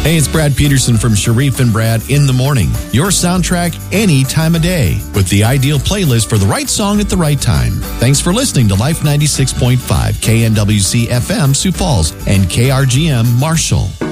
Hey, it's Brad Peterson from Sharif and Brad in the Morning. Your soundtrack any time of day with the ideal playlist for the right song at the right time. Thanks for listening to Life 96.5, KNWC FM Sioux Falls, and KRGM Marshall.